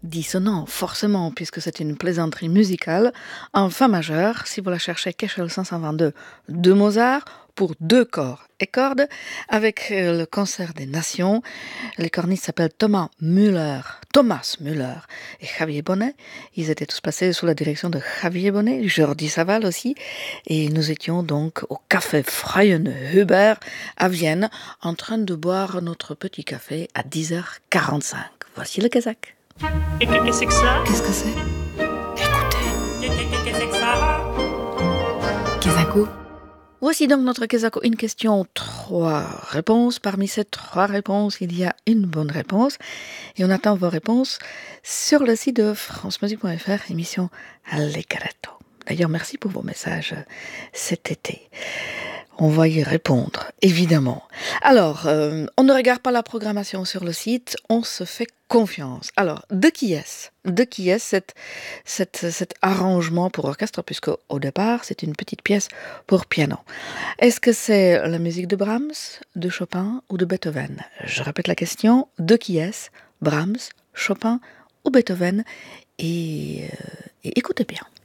dissonant, forcément, puisque c'est une plaisanterie musicale, en fa majeur, si vous la cherchez, Köchel 522 de Mozart, pour deux corps et cordes, avec le concert des Nations. Les cornistes s'appellent Thomas Müller et Javier Bonnet. Ils étaient tous passés sous la direction de Javier Bonnet, Jordi Savall aussi, et nous étions donc au café Frauenhuber à Vienne, en train de boire notre petit café à 10h45. Voici le Kazakh. Qu'est-ce que c'est que ça? Qu'est-ce que c'est? Écoutez. Qu'est-ce que c'est que ça? Kezako. Voici donc notre Kezako. Une question, 3 réponses. Parmi ces 3 réponses, il y a une bonne réponse. Et on attend vos réponses sur le site de francemusique.fr, émission Allegretto. D'ailleurs, merci pour vos messages cet été. On va y répondre, évidemment. Alors, on ne regarde pas la programmation sur le site, on se fait confiance. Alors, de qui est-ce cet arrangement pour orchestre, puisque au départ, c'est une petite pièce pour piano. Est-ce que c'est la musique de Brahms, de Chopin ou de Beethoven? Je répète la question, de qui est-ce? Brahms, Chopin ou Beethoven? Et écoutez bien.